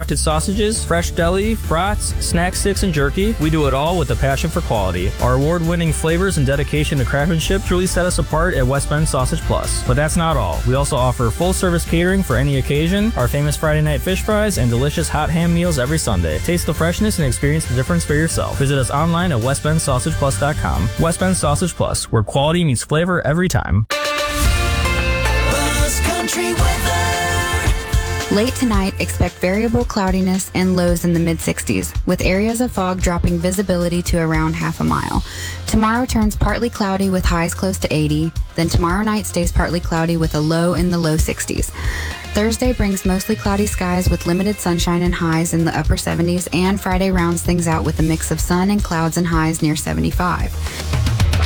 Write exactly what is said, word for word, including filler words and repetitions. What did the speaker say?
concocted sausages, fresh deli, brats, snack sticks, and jerky. We do it all with a passion for quality. Our award-winning flavors and dedication to craftsmanship truly set us apart at West Bend Sausage Plus. But that's not all. We also offer full-service catering for any occasion, our famous Friday night fish fries, and delicious hot ham meals every Sunday. Taste the freshness and experience the difference for yourself. Visit us online at west bend sausage plus dot com. West Bend Sausage Plus, where quality meets flavor every time. Buzz Country weather. Late tonight, expect variable cloudiness and lows in the mid sixties, with areas of fog dropping visibility to around half a mile. Tomorrow turns partly cloudy with highs close to eighty. Then tomorrow night stays partly cloudy with a low in the low sixties. Thursday brings mostly cloudy skies with limited sunshine and highs in the upper seventies, and Friday rounds things out with a mix of sun and clouds and highs near seventy-five.